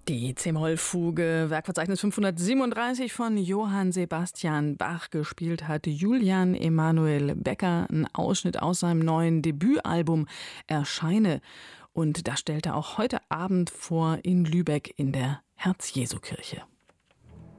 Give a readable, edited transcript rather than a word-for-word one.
Die C-Moll-Fuge, Werkverzeichnis 537 von Johann Sebastian Bach, gespielt hat Julian Emanuel Becker, ein Ausschnitt aus seinem neuen Debütalbum Erscheine. Und das stellt er auch heute Abend vor in Lübeck in der Herz-Jesu-Kirche.